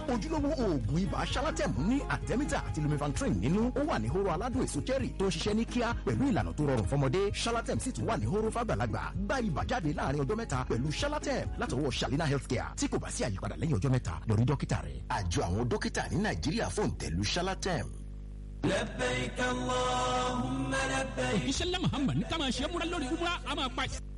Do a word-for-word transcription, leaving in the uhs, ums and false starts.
ojúlówó oògùn ibà Shalatem ní Artemether àti Lumefantrine nínú. Ó wà ní hóró aládùn èso cherry tó ń ṣiṣẹ́ ní kíá pẹ̀lú ìlànà tó rọrùn fọmọdé. Shalatem sì tún wà ní hóró fàgbàlagbà. Gba ibà jáde láàrin ọjọ́ mẹ́ta pẹ̀lú Shalatem látọwọ́ Shalina Healthcare. Tí kò bá sí àyípadà lẹ́yìn ọjọ́ mẹ́ta, lọ rí dókítà rẹ̀. Àjọ àwọn dókítà ní Nàìjíríà fòǹtẹ̀lù Shalatem. Labbaik Allahumma labbaik. Ìṣẹ̀lẹ̀ Muhammad ní ká máa ṣe múra lórí umra a máa pa